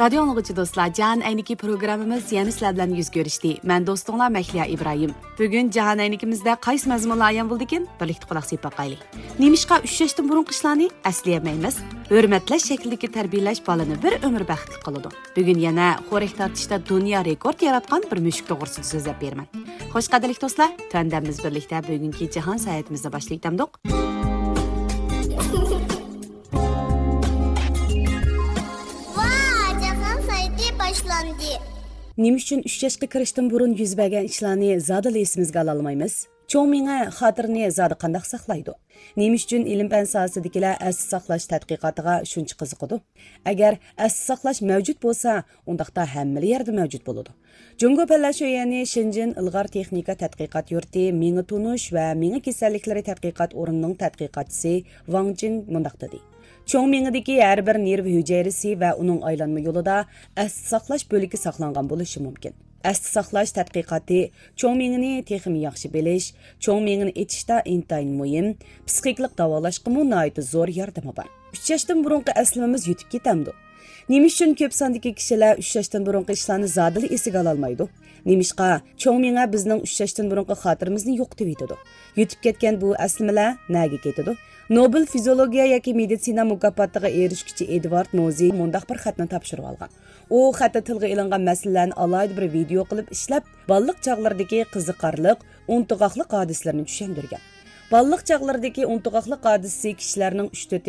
Radio anlıqçı dostlar, Cahan Əyniki programımız yeni sizlər bilan yüz görüşdü. Mən dostunlar Məhliya İbrahim. Bugün Cahan Əynikimizdə qaysı məzmunlar ayan buldikin? Birlikdə qulaq asıb baxaylı. Nemişqa 3 yaşdan burun qışlarını əsləyəməyimiz, hörmətləş şəklindəki tərbiyələş balını bir ömür bəxtli qılıdı. Bugün yana xorək tartışda dünya rekord yaratqan bir müşk doğrusu sözləb bermən. Xoş qadərlik dostlar, töndəmiz birlikdə bugünkü Cahan səyahətimizdə başlayıqdamdıq. Nima uchun 3 yoshga kirishdan burun yuz bergan ishlarni zodil esimizga ola olmaymiz? Cho'ng miya xotirni zodi qanday saqlaydi? Nima uchun ilm-fan sohasidagilar asli saqlash tadqiqotiga shuncha qiziqadi? Agar asli saqlash mavjud bo'lsa, undaqda hamma yerda mavjud bo'ladi. Jungo Pallash o'yini Shenzhen Ilg'or texnika tadqiqot yurti miya tunish va miya kasalliklari tadqiqot o'rnining tadqiqotchisi Wang Jin mundaq dedi. Cho'ng miyadagi har bir nerv hujayrasi va uning aylanma yo'lida asli saqlash bo'ligi saqlangan bo'lishi mumkin. Asli saqlash tadqiqoti cho'ng miyani texnik yaxshi bilish, cho'ng miyani etishda intayin muhim, psixiklik davolashga nihoyat zo'r yordami bor. 3 yoshdan burungi aslimimiz yutib ketamdi. Nima uchun ko'p sondagi kishilar 3 yoshdan burungi ishlarni zodil esiga ola olmaydi? Nemishqa cho'ng miya bizning 3 yoshdan burungi xotiramizni yo'qotib yetadi. Yutib ketgan bu aslimalar nega ketadi? Nobel fiziologiya yoki meditsina mukofotiga erishuvchi Edward Mozi mundaq bir xatni topshirib olgan. U xatda tilga ilingan masalalarni alohida bir video qilib ishlab, balliq chog'laridagi qiziqarliq, untuqoqliq hodislarini tushuntirgan. Balliq chog'laridagi untuqoqliq hodisasi kishilarning 3-4